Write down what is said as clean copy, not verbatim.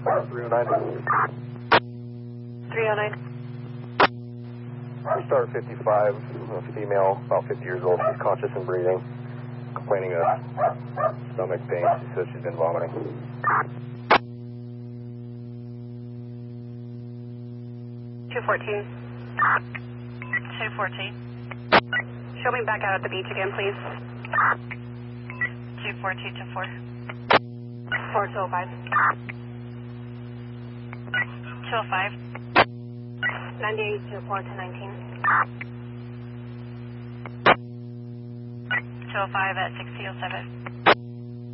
309. 309. Star 55, a female, about 50 years old. She's conscious and breathing, complaining of stomach pain. She says she's been vomiting. 214. 214. Show me back out at the beach again, please. 242 to 4. 4205. 205. 98 to 4 to 19. 205 at 6007.